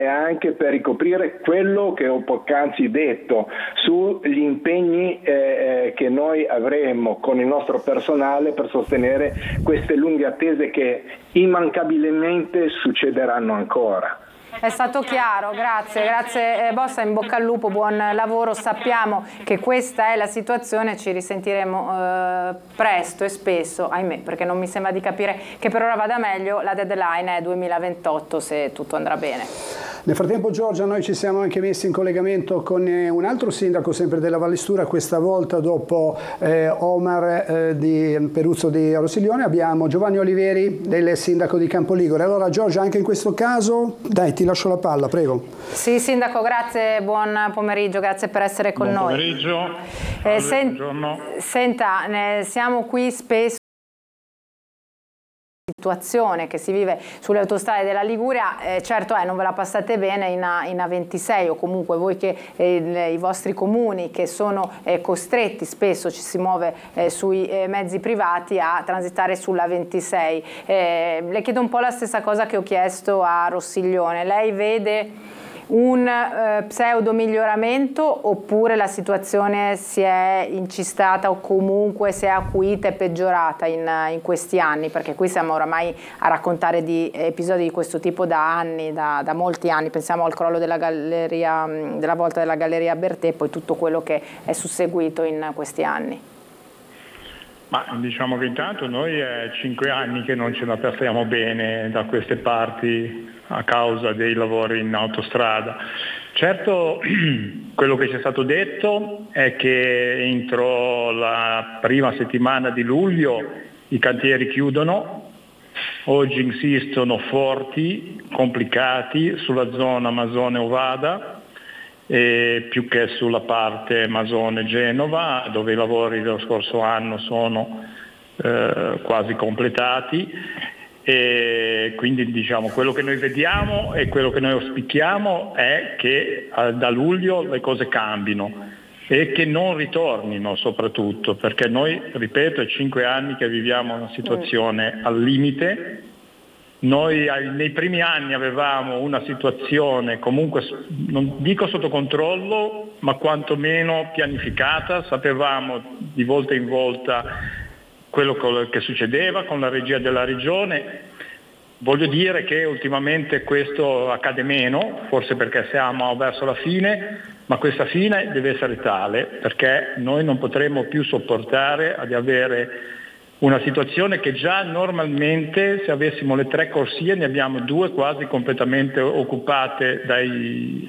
e anche per ricoprire quello che ho poc'anzi detto sugli impegni che noi avremo con il nostro personale per sostenere queste lunghe attese che immancabilmente succederanno ancora. È stato chiaro, grazie Bossa, in bocca al lupo, buon lavoro. Sappiamo che questa è la situazione, ci risentiremo presto e spesso, ahimè, perché non mi sembra di capire che per ora vada meglio. La deadline è 2028 se tutto andrà bene. Nel frattempo, Giorgia, noi ci siamo anche messi in collegamento con un altro sindaco sempre della Vallestura, questa volta dopo Omar di Peruzzo di Rossiglione abbiamo Giovanni Oliveri, del sindaco di Campoligure. Allora Giorgia, anche in questo caso, dai, ti lascio la palla, prego. Sì, sindaco, grazie, buon pomeriggio, grazie per essere con noi. Buon pomeriggio, buongiorno. Senta, siamo qui spesso situazione che si vive sulle autostrade della Liguria, certo non ve la passate bene in A26 o comunque voi che i vostri comuni che sono costretti, spesso ci si muove sui mezzi privati a transitare sulla 26. Le chiedo un po' la stessa cosa che ho chiesto a Rossiglione, lei vede un pseudo miglioramento oppure la situazione si è incistata o comunque si è acuita e peggiorata in questi anni? Perché qui siamo oramai a raccontare di episodi di questo tipo da anni, da molti anni. Pensiamo al crollo della galleria, della volta della Galleria Bertè e poi tutto quello che è susseguito in questi anni. Ma diciamo che intanto noi è 5 anni che non ce la passiamo bene da queste parti a causa dei lavori in autostrada. Certo, quello che ci è stato detto è che entro la prima settimana di luglio i cantieri chiudono. Oggi insistono forti, complicati sulla zona Masone-Ovada, più che sulla parte Masone-Genova, dove i lavori dello scorso anno sono quasi completati. E quindi diciamo quello che noi vediamo e quello che noi auspichiamo è che da luglio le cose cambino e che non ritornino, soprattutto perché noi, ripeto, è 5 anni che viviamo una situazione al limite. Noi nei primi anni avevamo una situazione comunque, non dico sotto controllo, ma quantomeno pianificata, sapevamo di volta in volta quello che succedeva con la regia della regione. Voglio dire che ultimamente questo accade meno, forse perché siamo verso la fine, ma questa fine deve essere tale perché noi non potremo più sopportare di avere una situazione che già normalmente, se avessimo le 3 corsie, ne abbiamo 2 quasi completamente occupate dai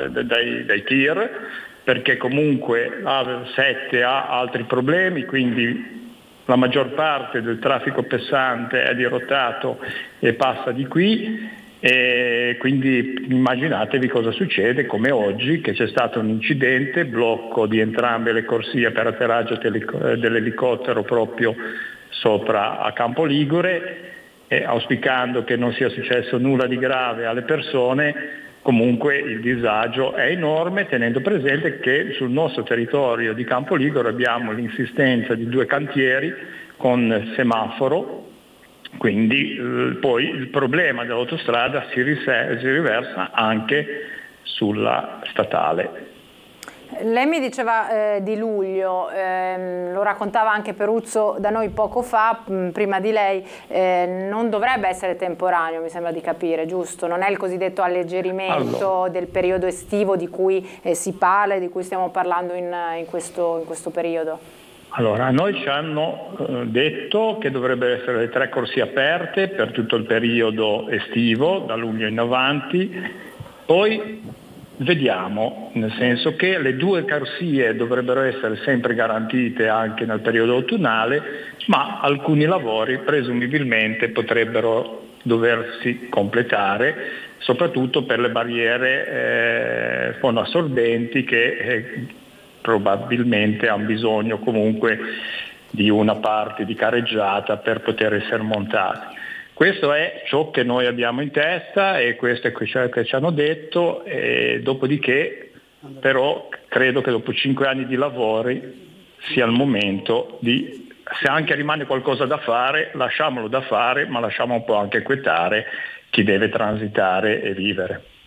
tir, perché comunque la 7 ha altri problemi, quindi la maggior parte del traffico passante è dirottato e passa di qui, e quindi immaginatevi cosa succede, come oggi che c'è stato un incidente, blocco di entrambe le corsie per atterraggio dell'elicottero proprio sopra a Campoligure, e auspicando che non sia successo nulla di grave alle persone. Comunque il disagio è enorme, tenendo presente che sul nostro territorio di Campoligure abbiamo l'insistenza di 2 cantieri con semaforo, quindi poi il problema dell'autostrada si riversa anche sulla statale. Lei mi diceva di luglio, lo raccontava anche Peruzzo da noi poco fa, prima di lei, non dovrebbe essere temporaneo, mi sembra di capire, giusto? Non è il cosiddetto alleggerimento del periodo estivo di cui si parla e di cui stiamo parlando in questo periodo? Allora, a noi ci hanno detto che dovrebbero essere le 3 corsie aperte per tutto il periodo estivo, da luglio in avanti, poi vediamo, nel senso che le 2 corsie dovrebbero essere sempre garantite anche nel periodo autunnale, ma alcuni lavori presumibilmente potrebbero doversi completare, soprattutto per le barriere fonoassorbenti che probabilmente hanno bisogno comunque di una parte di careggiata per poter essere montati. Questo è ciò che noi abbiamo in testa e questo è ciò che ci hanno detto, e dopodiché però credo che dopo 5 anni di lavori sia il momento di, se anche rimane qualcosa da fare, lasciamolo da fare, ma lasciamo un po' anche quietare chi deve transitare e vivere.